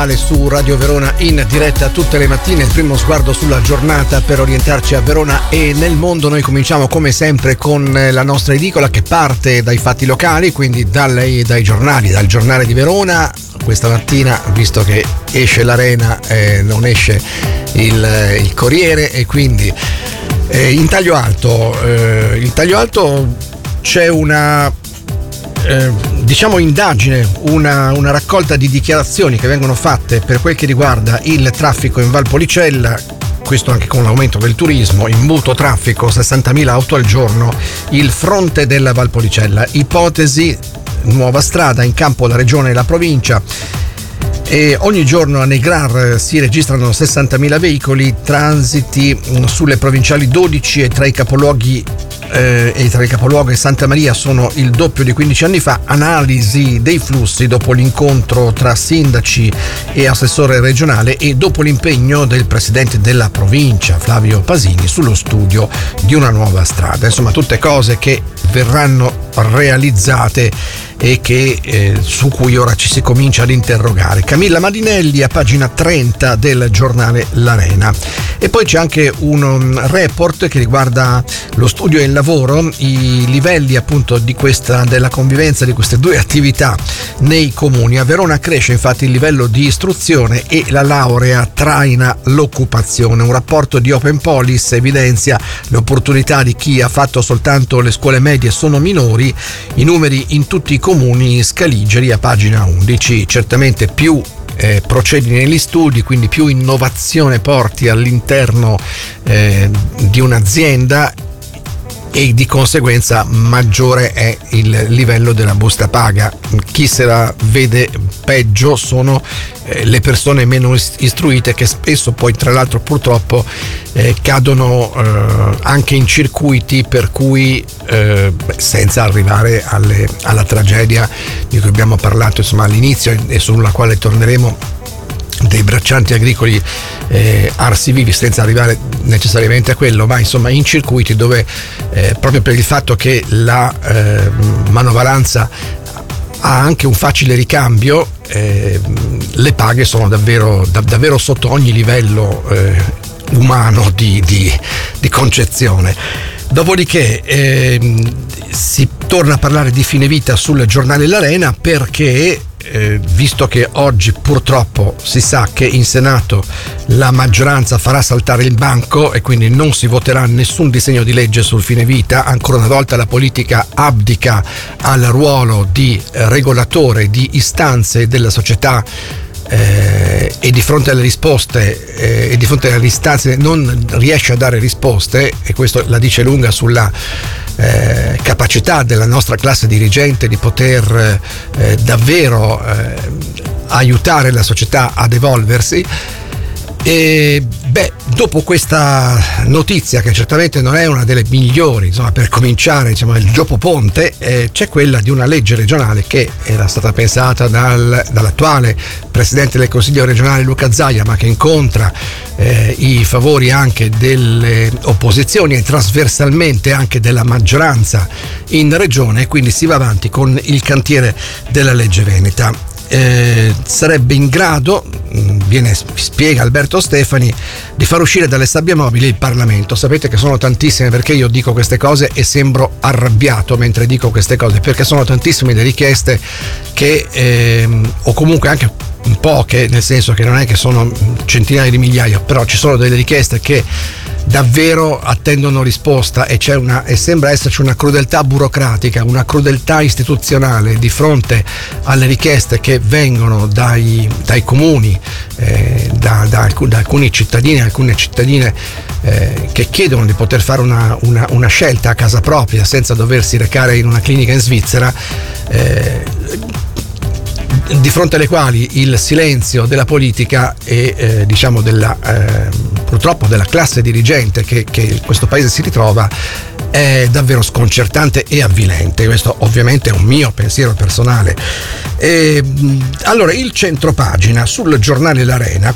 Su Radio Verona in diretta tutte le mattine, il primo sguardo sulla giornata per orientarci a Verona e nel mondo. Noi cominciamo come sempre con la nostra edicola che parte dai fatti locali, quindi dai giornali, dal giornale di Verona. Questa mattina, visto che esce l'Arena, non esce il Corriere, e quindi in taglio alto c'è una indagine, una raccolta di dichiarazioni che vengono fatte per quel che riguarda il traffico in Valpolicella, questo anche con l'aumento del turismo, in mutuo traffico, 60.000 auto al giorno, il fronte della Valpolicella, ipotesi nuova strada, in campo la regione e la provincia. E ogni giorno a Negrar si registrano 60.000 veicoli, transiti sulle provinciali 12 e tra il capoluogo e Santa Maria sono il doppio di 15 anni fa. Analisi dei flussi dopo l'incontro tra sindaci e assessore regionale e dopo l'impegno del presidente della provincia Flavio Pasini sullo studio di una nuova strada. Insomma, tutte cose che verranno realizzate e che su cui ora ci si comincia ad interrogare. Camilla Madinelli a pagina 30 del giornale L'Arena. E poi c'è anche un report che riguarda lo studio e il lavoro, i livelli appunto della convivenza di queste due attività nei comuni. A Verona cresce infatti il livello di istruzione e la laurea traina l'occupazione. Un rapporto di Open Police evidenzia l'opportunità di chi ha fatto soltanto le scuole medie sono minori. I numeri in tutti i comuni scaligeri a pagina 11. Certamente più procedi negli studi, quindi più innovazione porti all'interno di un'azienda e di conseguenza maggiore è il livello della busta paga. Chi se la vede peggio sono le persone meno istruite, che spesso poi tra l'altro purtroppo cadono anche in circuiti per cui senza arrivare alla tragedia di cui abbiamo parlato all'inizio e sulla quale torneremo, dei braccianti agricoli arsi vivi, senza arrivare necessariamente a quello, ma insomma in circuiti dove proprio per il fatto che la manovalanza ha anche un facile ricambio, le paghe sono davvero sotto ogni livello umano di concezione. Dopodiché si torna a parlare di fine vita sul giornale L'Arena, perché visto che oggi purtroppo si sa che in Senato la maggioranza farà saltare il banco e quindi non si voterà nessun disegno di legge sul fine vita, ancora una volta la politica abdica al ruolo di regolatore di istanze della società e di fronte alle risposte e di fronte alle istanze non riesce a dare risposte, e questo la dice lunga sulla capacità della nostra classe dirigente di poter davvero aiutare la società ad evolversi. E dopo questa notizia, che certamente non è una delle migliori, per cominciare il gioco ponte, c'è quella di una legge regionale che era stata pensata dall'attuale presidente del Consiglio regionale Luca Zaia, ma che incontra i favori anche delle opposizioni e trasversalmente anche della maggioranza in regione, e quindi si va avanti con il cantiere della legge veneta. Sarebbe in grado, spiega Alberto Stefani, di far uscire dalle sabbie mobili il Parlamento. Sapete che sono tantissime, perché io dico queste cose e sembro arrabbiato mentre dico queste cose, perché sono tantissime le richieste che o comunque anche poche, nel senso che non è che sono centinaia di migliaia, però ci sono delle richieste che davvero attendono risposta, e sembra esserci una crudeltà burocratica, una crudeltà istituzionale di fronte alle richieste che vengono dai comuni, da alcuni cittadini e alcune cittadine che chiedono di poter fare una scelta a casa propria senza doversi recare in una clinica in Svizzera, di fronte alle quali il silenzio della politica e purtroppo della classe dirigente che questo paese si ritrova è davvero sconcertante e avvilente. Questo ovviamente è un mio pensiero personale. Allora, il centropagina sul giornale L'Arena